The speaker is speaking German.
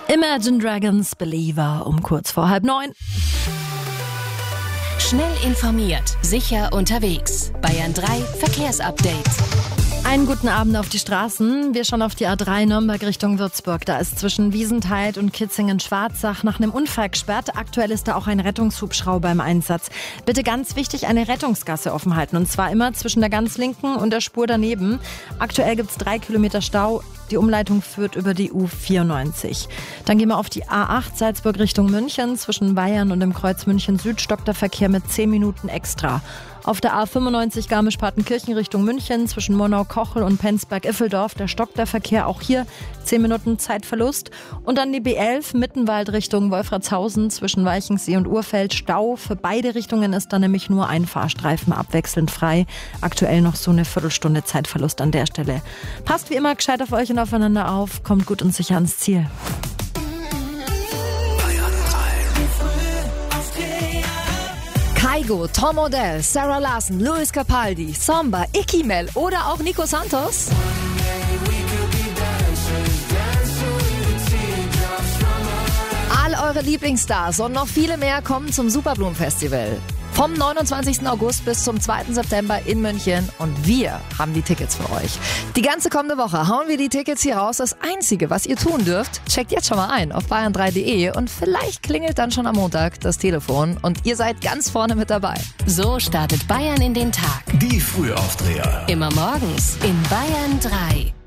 Imagine Dragons Believer um kurz vor 8:30. Schnell informiert, sicher unterwegs. Bayern 3 Verkehrsupdate. Einen guten Abend auf die Straßen. Wir schauen auf die A3 Nürnberg Richtung Würzburg. Da ist zwischen Wiesentheid und Kitzingen-Schwarzach nach einem Unfall gesperrt. Aktuell ist da auch ein Rettungshubschrauber im Einsatz. Bitte ganz wichtig, eine Rettungsgasse offen halten. Und zwar immer zwischen der ganz linken und der Spur daneben. Aktuell gibt es 3 Kilometer Stau. Die Umleitung führt über die U94. Dann gehen wir auf die A8 Salzburg Richtung München. Zwischen Bayern und dem Kreuz München Süd stockt der Verkehr mit 10 Minuten extra. Auf der A95 Garmisch-Partenkirchen Richtung München zwischen Monau-Kochel und Penzberg-Iffeldorf, da stockt der Verkehr auch hier 10 Minuten Zeitverlust. Und dann die B11 Mittenwald Richtung Wolfratshausen zwischen Weichensee und Urfeld Stau. Für beide Richtungen ist da nämlich nur ein Fahrstreifen abwechselnd frei. Aktuell noch so eine Viertelstunde Zeitverlust an der Stelle. Passt wie immer gescheit auf euch und aufeinander auf, kommt gut und sicher ans Ziel. Kygo, Tom Odell, Sarah Larson, Luis Capaldi, Somba, Icky Mel oder auch Nico Santos? All eure Lieblingsstars und noch viele mehr kommen zum Superblumen-Festival. Vom 29. August bis zum 2. September in München und wir haben die Tickets für euch. Die ganze kommende Woche hauen wir die Tickets hier raus. Das Einzige, was ihr tun dürft, checkt jetzt schon mal ein auf bayern3.de und vielleicht klingelt dann schon am Montag das Telefon und ihr seid ganz vorne mit dabei. So startet Bayern in den Tag. Die Frühaufdreher. Immer morgens in Bayern 3.